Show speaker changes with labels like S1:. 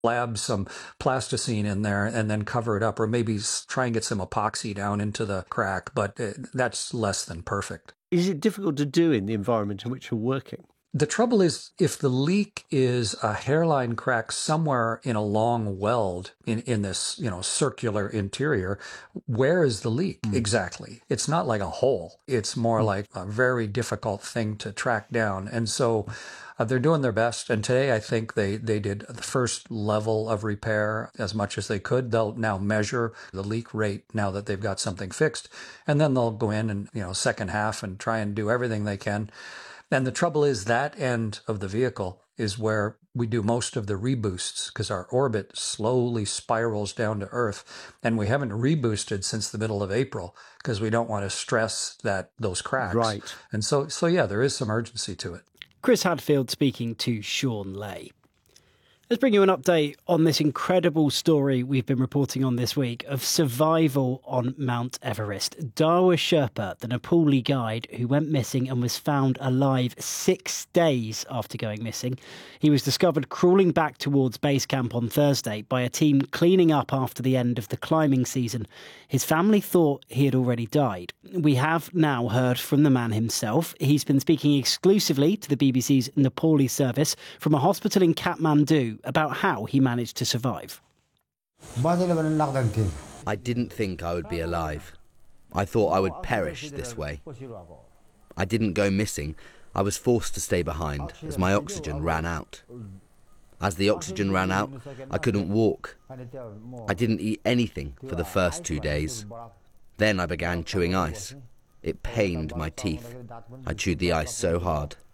S1: Lab some plasticine in there and then cover it up, or maybe try and get some epoxy down into the crack, but that's less than perfect.
S2: Is it difficult to do in the environment in which you're working?
S1: The trouble is, if the leak is a hairline crack somewhere in a long weld in this, circular interior, where is the leak exactly? It's not like a hole. It's more like a very difficult thing to track down. And so they're doing their best. And today, I think they did the first level of repair as much as they could. They'll now measure the leak rate now that they've got something fixed. And then they'll go in and, second half and try and do everything they can. And the trouble is that end of the vehicle is where we do most of the reboosts, because our orbit slowly spirals down to Earth. And we haven't reboosted since the middle of April because we don't want to stress those cracks.
S2: Right.
S1: And so yeah, there is some urgency to it.
S3: Chris Hadfield speaking to Sean Lay. Let's bring you an update on this incredible story we've been reporting on this week of survival on Mount Everest. Dawa Sherpa, the Nepali guide who went missing and was found alive 6 days after going missing. He was discovered crawling back towards base camp on Thursday by a team cleaning up after the end of the climbing season. His family thought he had already died. We have now heard from the man himself. He's been speaking exclusively to the BBC's Nepali service from a hospital in Kathmandu about how he managed to survive.
S4: I didn't think I would be alive. I thought I would perish this way. I didn't go missing. I was forced to stay behind as my oxygen ran out. As the oxygen ran out, I couldn't walk. I didn't eat anything for the first 2 days. Then I began chewing ice. It pained my teeth. I chewed the ice so hard.